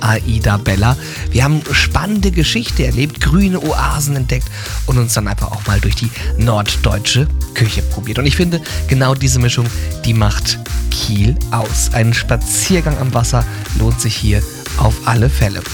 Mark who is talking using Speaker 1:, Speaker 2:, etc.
Speaker 1: Aida Bella. Wir haben spannende Geschichte erlebt, grüne Oasen entdeckt und uns dann einfach auch mal durch die norddeutsche Küche probiert. Und ich finde, genau diese Mischung, die macht Kiel aus. Ein Spaziergang am Wasser lohnt sich hier auf alle Fälle.